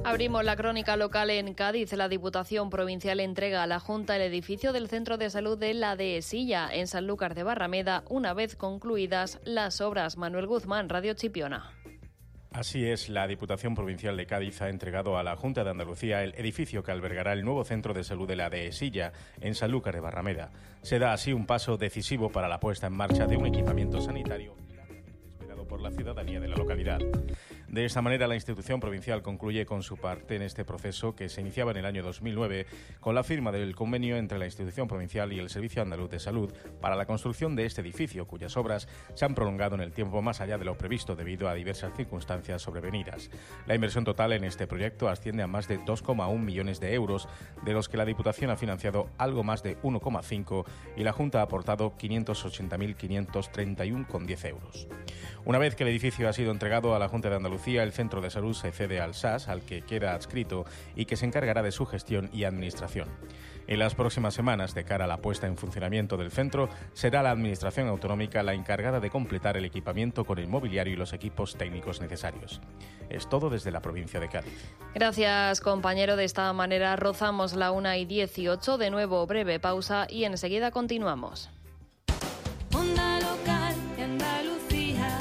Abrimos la crónica local en Cádiz. La Diputación Provincial entrega a la Junta el edificio del Centro de Salud de la Dehesilla, en Sanlúcar de Barrameda, una vez concluidas las obras. Manuel Guzmán, Radio Chipiona. Así es, la Diputación Provincial de Cádiz ha entregado a la Junta de Andalucía el edificio que albergará el nuevo Centro de Salud de la Dehesilla, en Sanlúcar de Barrameda. Se da así un paso decisivo para la puesta en marcha de un equipamiento sanitario esperado por la ciudadanía de la localidad. De esta manera, la institución provincial concluye con su parte en este proceso que se iniciaba en el año 2009 con la firma del convenio entre la institución provincial y el Servicio Andaluz de Salud para la construcción de este edificio, cuyas obras se han prolongado en el tiempo más allá de lo previsto debido a diversas circunstancias sobrevenidas. La inversión total en este proyecto asciende a más de 2,1 millones de euros, de los que la Diputación ha financiado algo más de 1,5 y la Junta ha aportado 580.531,10 euros. Una vez que el edificio ha sido entregado a la Junta de Andalucía, el Centro de Salud se cede al SAS, al que queda adscrito, y que se encargará de su gestión y administración. En las próximas semanas, de cara a la puesta en funcionamiento del centro, será la Administración Autonómica la encargada de completar el equipamiento con el mobiliario y los equipos técnicos necesarios. Es todo desde la provincia de Cádiz. Gracias, compañero. De esta manera rozamos la 1:18. De nuevo, breve pausa y enseguida continuamos. Onda local de Andalucía.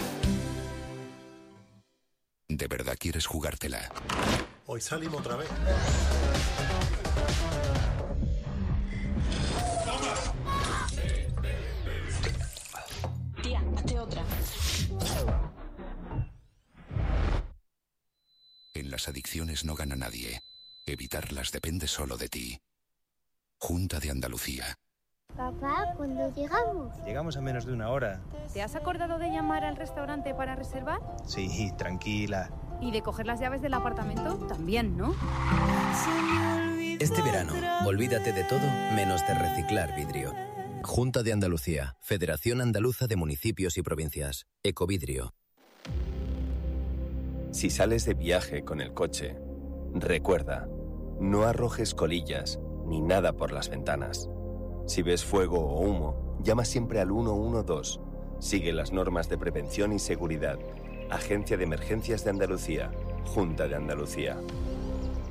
¿De verdad quieres jugártela? Hoy salimos otra vez. Tía, hazte otra. En las adicciones no gana nadie. Evitarlas depende solo de ti. Junta de Andalucía. Papá, ¿cuándo llegamos? Llegamos a menos de una hora. ¿Te has acordado de llamar al restaurante para reservar? Sí, tranquila. ¿Y de coger las llaves del apartamento? También, ¿no? Este verano, olvídate de todo menos de reciclar vidrio. Junta de Andalucía, Federación Andaluza de Municipios y Provincias, Ecovidrio. Si sales de viaje con el coche, recuerda, no arrojes colillas ni nada por las ventanas. Si ves fuego o humo, llama siempre al 112. Sigue las normas de prevención y seguridad. Agencia de Emergencias de Andalucía, Junta de Andalucía.